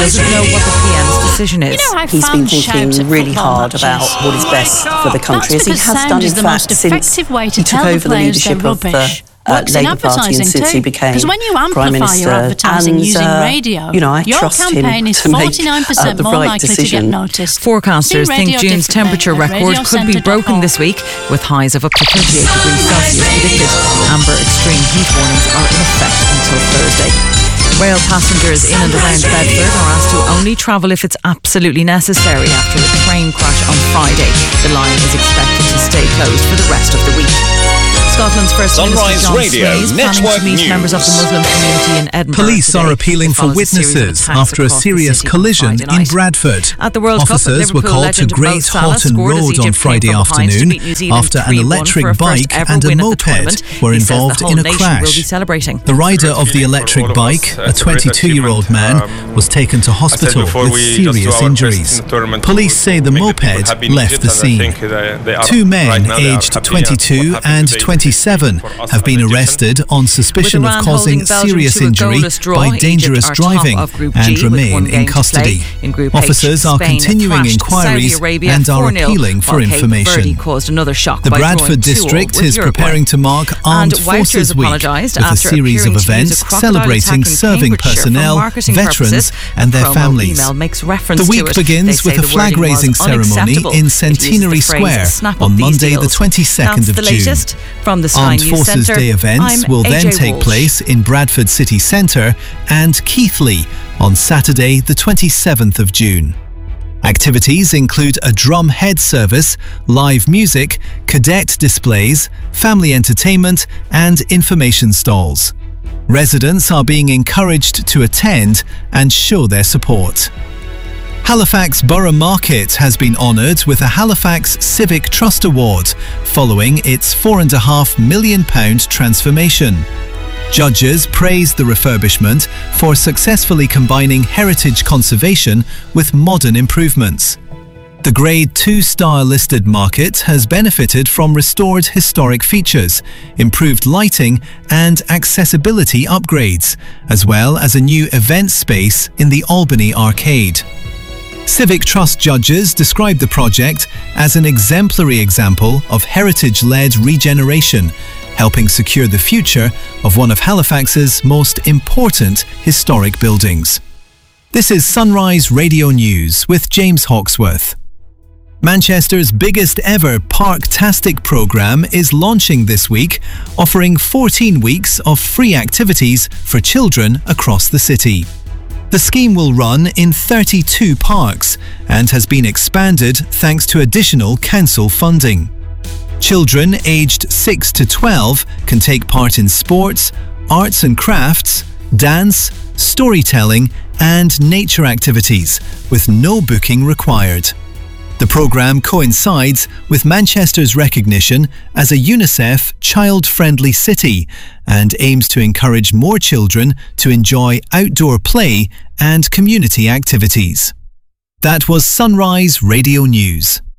doesn't know what the PM's decision is. He's been thinking really hard about what is best for the country, as he has done, in fact, since he took over the leadership of the Labour Party and since he became Prime Minister. And, I trust him to make the right decision. Forecasters think June's temperature record could be broken this week, with highs of up to 38 degrees Celsius predicted. Amber extreme heat warnings are in effect until Thursday. Rail passengers in and around Bedford are asked to only travel if it's absolutely necessary after a train crash on Friday. The line is expected to stay closed for the rest of the week. Scotland's First Sunrise Minister John Swain is planning to meet members of the Muslim community in Edinburgh. Police are appealing for witnesses after a serious collision in Bradford. At the World Officers Cup, were called to Great Houghton Road on Friday afternoon after an electric bike and a moped were involved in a crash. The rider of the electric bike, a 22-year-old man, was taken to hospital with serious injuries. Police say the moped left the scene. Two men aged 22 and 27 have been arrested on suspicion of causing serious injury by dangerous driving and remain in custody. Officers are continuing inquiries and are appealing for information. The Bradford district is preparing to mark Armed Forces Week with a series of events celebrating serving personnel, veterans and their families. The week begins with a flag-raising ceremony in Centenary Square on Monday the 22nd of June. Armed Forces Day events will then take place in Bradford City Centre and Keighley on Saturday the 27th of June. Activities include a drum head service, live music, cadet displays, family entertainment and information stalls. Residents are being encouraged to attend and show their support. Halifax Borough Market has been honoured with a Halifax Civic Trust Award following its £4.5 million transformation. Judges praised the refurbishment for successfully combining heritage conservation with modern improvements. The Grade 2-star listed market has benefited from restored historic features, improved lighting and accessibility upgrades, as well as a new event space in the Albany Arcade. Civic Trust judges described the project as an exemplary example of heritage-led regeneration, helping secure the future of one of Halifax's most important historic buildings. This is Sunrise Radio News with James Hawksworth. Manchester's biggest ever Parktastic programme is launching this week, offering 14 weeks of free activities for children across the city. The scheme will run in 32 parks and has been expanded thanks to additional council funding. Children aged 6 to 12 can take part in sports, arts and crafts, dance, storytelling and nature activities with no booking required. The programme coincides with Manchester's recognition as a UNICEF child-friendly city and aims to encourage more children to enjoy outdoor play and community activities. That was Sunrise Radio News.